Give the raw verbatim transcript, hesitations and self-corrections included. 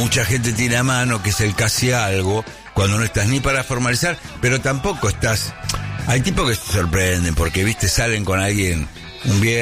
mucha gente tiene a mano, que es el casi algo, cuando no estás ni para formalizar, pero tampoco estás... Hay tipos que se sorprenden porque, viste, salen con alguien un viernes